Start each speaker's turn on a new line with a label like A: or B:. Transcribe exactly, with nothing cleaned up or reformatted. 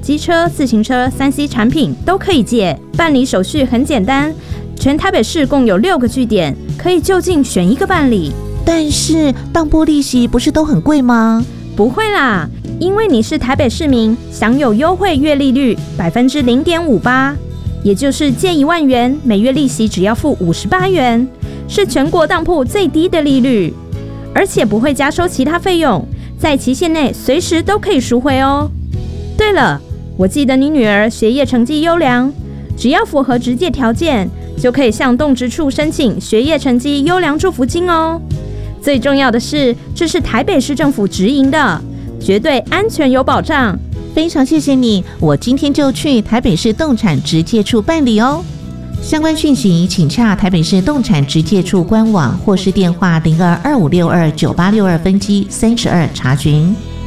A: 机车、自行车、三 C 产品都可以借，办理手续很简单。全台北市共有六个据点，可以就近选一个办理。
B: 但是当铺利息不是都很贵吗？
A: 不会啦，因为你是台北市民，享有优惠月利率百分之零点五八，也就是借一万元，每月利息只要付五十八元，是全国当铺最低的利率，而且不会加收其他费用，在期限内随时都可以赎回哦。对了，我记得你女儿学业成绩优良，只要符合职借条件，就可以向动职处申请学业成绩优良祝福金哦。最重要的是，这是台北市政府直营的，绝对安全有保障。
B: 非常谢谢你，我今天就去台北市动产直借处办理哦。相关讯息请洽台北市动产直借处官网或是电话零二二五六二九八六二分机三十二查询。